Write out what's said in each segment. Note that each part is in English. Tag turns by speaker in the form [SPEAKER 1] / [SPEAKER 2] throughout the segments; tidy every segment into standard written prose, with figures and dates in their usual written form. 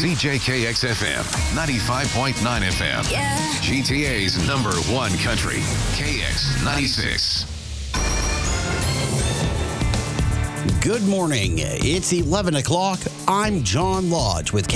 [SPEAKER 1] CJKX-FM, 95.9 FM.
[SPEAKER 2] Yeah.
[SPEAKER 1] GTA's #1 country, KX96.
[SPEAKER 3] Good morning. It's 11 o'clock. I'm John Lodge with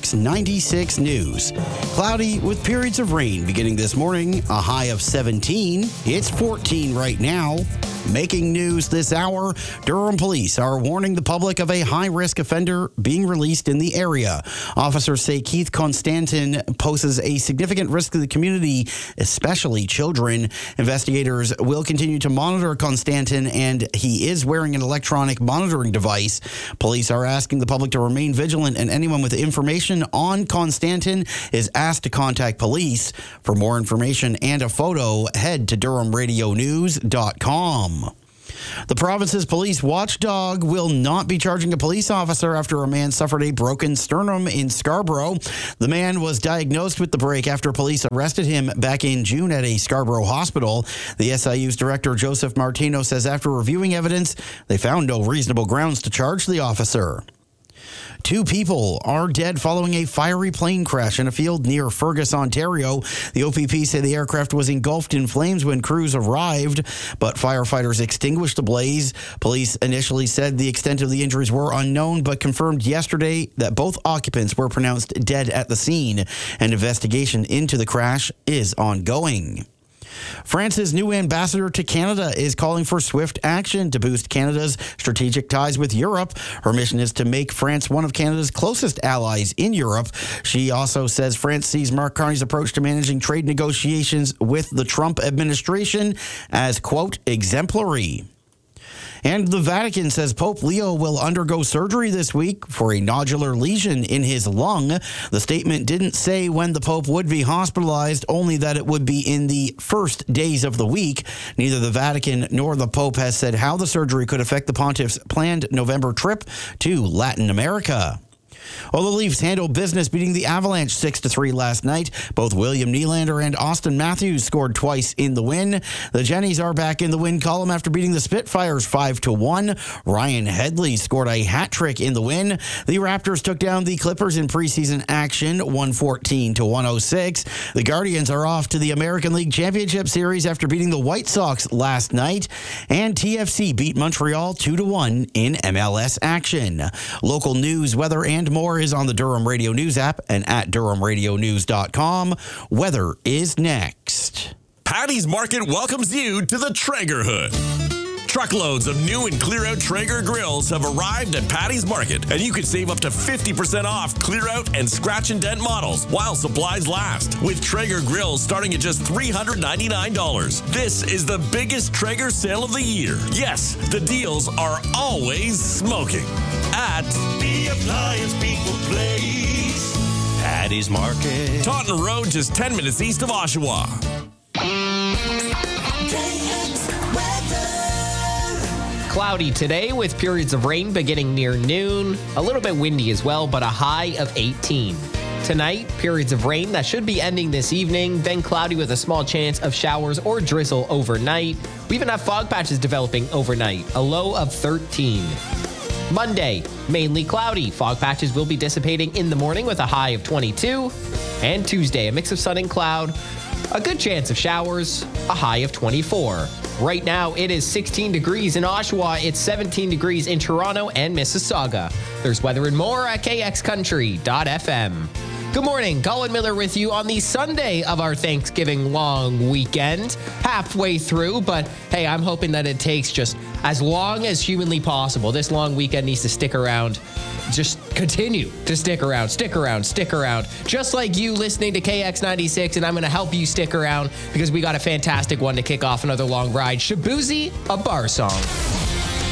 [SPEAKER 3] KX96 News. Cloudy with periods of rain beginning this morning, a high of 17. It's 14 right now. Making news this hour, Durham police are warning the public of a high-risk offender being released in the area. Officers say Keith Constantin poses a significant risk to the community, especially children. Investigators will continue to monitor Constantin, and he is wearing an electronic monitoring device. Police are asking the public to remain vigilant, and anyone with information on Constantin is asked to contact police. For more information and a photo, head to DurhamRadioNews.com. The province's police watchdog will not be charging a police officer after a man suffered a broken sternum in Scarborough. The man was diagnosed with the break after police arrested him back in June at a Scarborough hospital. The SIU's director, Joseph Martino, says after reviewing evidence, they found no reasonable grounds to charge the officer. 2 people are dead following a fiery plane crash in a field near Fergus, Ontario. The OPP say the aircraft was engulfed in flames when crews arrived, but firefighters extinguished the blaze. Police initially said the extent of the injuries were unknown, but confirmed yesterday that both occupants were pronounced dead at the scene. An investigation into the crash is ongoing. France's new ambassador to Canada is calling for swift action to boost Canada's strategic ties with Europe. Her mission is to make France one of Canada's closest allies in Europe. She also says France sees Mark Carney's approach to managing trade negotiations with the Trump administration as, quote, exemplary. And the Vatican says Pope Leo will undergo surgery this week for a nodular lesion in his lung. The statement didn't say when the Pope would be hospitalized, only that it would be in the first days of the week. Neither the Vatican nor the Pope has said how the surgery could affect the pontiff's planned November trip to Latin America. Well, the Leafs handled business, beating the Avalanche 6-3 last night. Both William Nylander and Austin Matthews scored twice in the win. The Jennies are back in the win column after beating the Spitfires 5-1. Ryan Headley scored a hat trick in the win. The Raptors took down the Clippers in preseason action, 114-106. The Guardians are off to the American League Championship Series after beating the White Sox last night. And TFC beat Montreal 2-1 in MLS action. Local news, weather, and more is on the Durham Radio News app and at DurhamRadioNews.com. Weather is next.
[SPEAKER 4] Paddy's Market welcomes you to the Traeger Hood. Truckloads of new and clear-out Traeger grills have arrived at Paddy's Market, and you can save up to 50% off clear-out and scratch and dent models while supplies last. With Traeger grills starting at just $399. This is the biggest Traeger sale of the year. Yes, the deals are always smoking. At
[SPEAKER 5] the Appliance People Place, Paddy's Market,
[SPEAKER 4] Taunton Road, just 10 minutes east of Oshawa.
[SPEAKER 6] Cloudy today with periods of rain beginning near noon. A little bit windy as well, but a high of 18. Tonight, periods of rain that should be ending this evening, then cloudy with a small chance of showers or drizzle overnight. We even have fog patches developing overnight, a low of 13. Monday, mainly cloudy. Fog patches will be dissipating in the morning with a high of 22. And Tuesday, a mix of sun and cloud. A good chance of showers, a high of 24. Right now, it is 16 degrees in Oshawa. It's 17 degrees in Toronto and Mississauga. There's weather and more at kxcountry.fm. Good morning, Colin Miller with you on the Sunday of our Thanksgiving long weekend. Halfway through, but hey, I'm hoping that it takes just as long as humanly possible. This long weekend needs to stick around. Just continue to stick around. Just like you listening to KX96, and I'm going to help you stick around because we got a fantastic one to kick off another long ride. Shaboozey, a bar song.